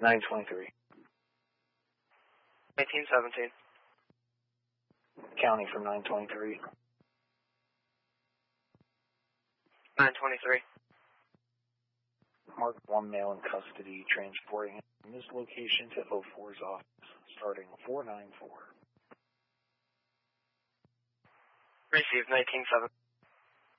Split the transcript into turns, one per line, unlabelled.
923.
1917.
County from 923.
923.
Mark 1 male in custody, transporting him from this location to 04's office, starting 494.
Received 1917.